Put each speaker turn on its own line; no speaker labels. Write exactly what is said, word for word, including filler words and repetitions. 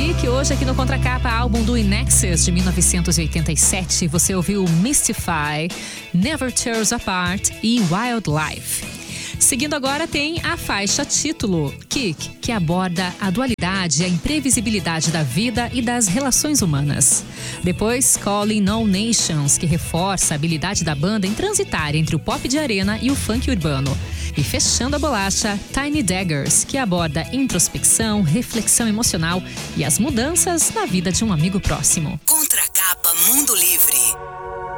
Kick, hoje aqui no Contracapa, álbum do In Excess de mil novecentos e oitenta e sete. Você ouviu Mystify, Never Tears Apart e Wildlife. Seguindo agora tem a faixa título, Kick, que aborda a dualidade e a imprevisibilidade da vida e das relações humanas. Depois, Calling All Nations, que reforça a habilidade da banda em transitar entre o pop de arena e o funk urbano. E fechando a bolacha, Tiny Daggers, que aborda introspecção, reflexão emocional e as mudanças na vida de um amigo próximo.
Contracapa Mundo Livre.